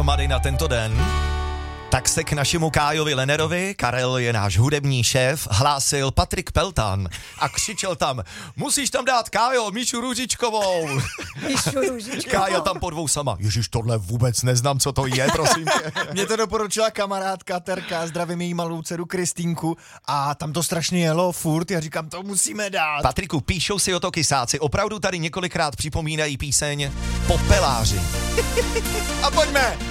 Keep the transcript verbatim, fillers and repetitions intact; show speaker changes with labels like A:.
A: dohromady na tento den, tak se k našemu Kájovi Lenerovi, Karel je náš hudební šéf, hlásil Patrik Peltan a křičel tam, musíš tam dát, Kájo, Míšu Růžičkovou.
B: Míšu Růžičkovou.
A: Kája tam po dvou sama, ježiš, tohle vůbec neznám, co to je, prosím tě.
C: Mě to doporučila kamarádka Terka, zdravím její malou dceru Kristýnku a tam to strašně jelo furt, já říkám, to musíme dát.
A: Patriku, píšou si o to kysáci, opravdu tady několikrát připomínají píseň Popeláři.
C: A pojďme!